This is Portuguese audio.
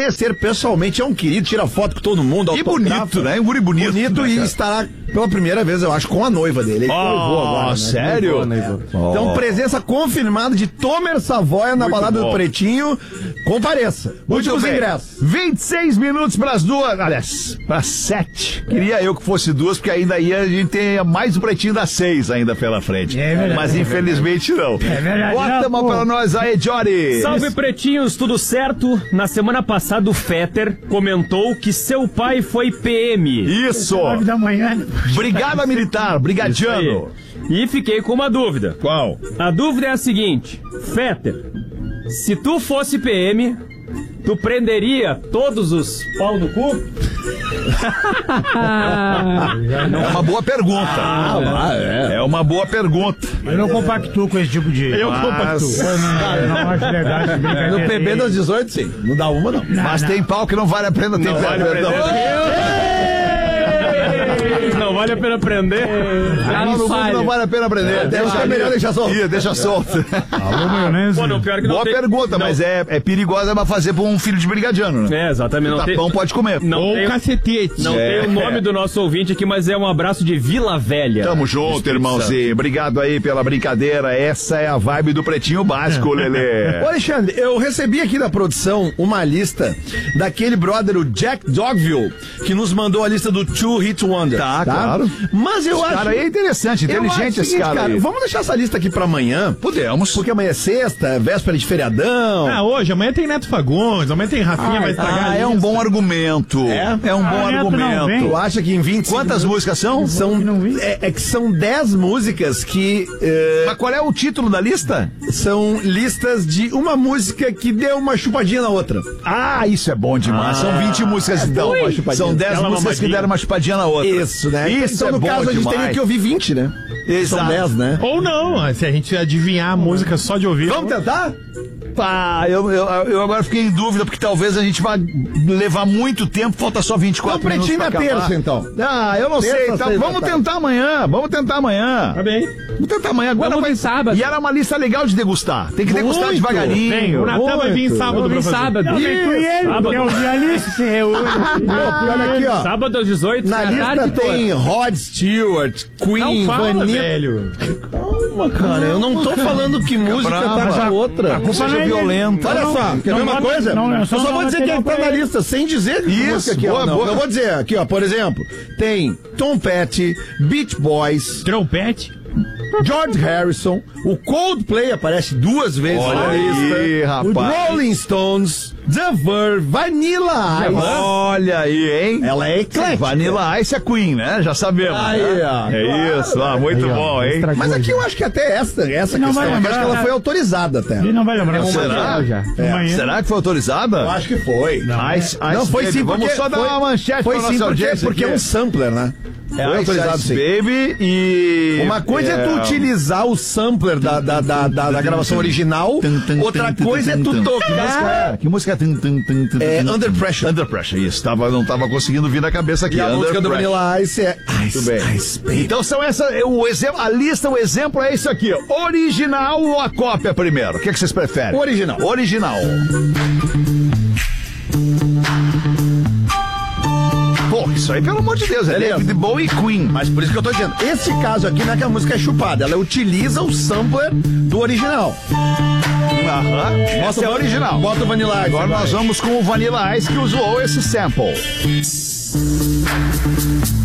conhecer pessoalmente, é um querido, tira foto com todo mundo, E bonito, né? Um guri bonito. Bonito e estará pela primeira vez, eu acho, com a noiva dele. Ele noivou agora, né? Sério? Então, presença confirmada de Tomer Savoia na balada do Pretinho. Compareça. Últimos ingressos. 26 minutos pras 2, aliás, pras 7. Queria eu que fosse 2, porque ainda ia a gente ter mais o Pretinho das 6 ainda pela frente. É verdade. Mas infelizmente não. É verdade. Bota uma pra nós aí, Jory. Salve, pretinhos, tudo certo? Na semana passada o Fetter comentou que seu pai foi PM. Isso. 9 da manhã. Brigada Militar, brigadiano. E fiquei com uma dúvida. Qual? A dúvida é a seguinte: Fetter, se tu fosse PM, tu prenderia todos os pau no cu? É uma boa pergunta. É uma boa pergunta. Eu não compactuo com esse tipo de... Eu compactuo. Eu não acho legal esse brincadeira. No PB das 18, sim. Não dá uma, não. Mas tem pau que não vale a pena ter. Não vale a pena prender. Não vale a pena aprender. É melhor deixar solto. Deixa solto. Alô, maionese. Pô, não, pior que não Boa tem... pergunta, não. mas é perigosa pra fazer pra um filho de brigadiano, né? É, exatamente. Não tem... Tapão pode comer. Não Ou tem... cacetete. Não tem o nome do nosso ouvinte aqui, mas é um abraço de Vila Velha. Tamo junto, irmãozinho. Obrigado aí pela brincadeira. Essa é a vibe do Pretinho Básico, Lelê. Ô, Alexandre, eu recebi aqui da produção uma lista daquele brother, o Jack Dogville, que nos mandou a lista do Two Hit Wonder. Tá, claro. Mas eu Esse acho... cara aí é interessante, eu acho inteligente o esse seguinte, cara aí. Vamos deixar essa lista aqui pra amanhã. Podemos. Porque amanhã é sexta, véspera de feriadão. Hoje, amanhã tem Neto Fagundes, amanhã tem Rafinha, vai estragar a É um lista. bom argumento. É um bom Neto não argumento. Tu acha que em 20 Quantas músicas são? que são 10 músicas que Mas qual é o título da lista? são listas de uma música que deu uma chupadinha na outra. Ah, isso é bom demais. São 20 músicas então. uma chupadinha. São 10 Aquela músicas que mamadinha. deram uma chupadinha na outra. Isso, né? Isso então, é no bom caso, a gente demais. teria que ouvir 20, né? São Exato. 10, né? Ou não, se a gente adivinhar a música só de ouvir. Vamos tentar? Pá, eu agora fiquei em dúvida, porque talvez a gente vá levar muito tempo, falta só 24 Então, minutos Pretinho pra na acabar. terça, então. Ah, eu não Terça, sei. Tá, seis da vamos tarde. tentar amanhã. Tá bem. Vamos tentar amanhã. Agora Vamos vai vir sábado. E era uma lista legal de degustar. Tem que degustar Muito. devagarinho. O Natan vai vir sábado Vamos pra vir fazer. sábado. Não, vem com ele, Sábado. porque os dialistas se reúnem. Olha aqui, ó. Sábado às 18. Na lista tarde tem Rod Stewart, Queen, Não fala, Vanilla. velho. Calma, cara. Eu não tô falando que música tá com a outra. Não seja violenta. Olha só, quer ver uma bota- coisa? não, Eu só não vou bota dizer quem material tá pra na ele. lista, sem dizer que Isso, música aqui, ó. boa, Não, boa. eu vou dizer aqui, ó, por exemplo, tem Tom Petty, Beach Boys, Trompete. George Harrison, o Coldplay aparece 2 vezes Olha na lista, aí, rapaz. Rolling Stones, The Verve, Vanilla Ice. Olha aí, hein? Ela é eclética. Vanilla Ice é Queen, né? Já sabemos. Aí, né? ó. É isso, muito bom, hein? Mas aqui eu acho que até essa Não questão, vai eu acho lembrar, que ela né? foi autorizada até. Ele não vai lembrar. Será? Já. Amanhã. Será que foi autorizada? Eu acho que foi. Não, foi sim, Vamos porque só dar foi- uma manchete Foi pra sim, nossa porque audiência é um aqui. sampler, né? Foi autorizado Ice sim. Baby e... Uma coisa é tu utilizar o sampler da gravação original, outra coisa é tu tocar. Que música é? É Under Pressure. Under Pressure, isso. Não tava conseguindo vir na cabeça aqui. E a Under música do Pressure. Vanilla Ice é Muito bem. Então são a lista, o exemplo é isso aqui. Original ou a cópia primeiro? O que vocês preferem? Original. Original. Pô, isso aí, pelo amor de Deus, é Beleza. David Bowie e Queen. Mas por isso que eu tô dizendo, esse caso aqui não é que a música é chupada, ela utiliza o sampler do original. Aham. Essa é a original. Bota o Vanilla Ice. Agora vai. nós vamos com o Vanilla Ice que usou esse sample.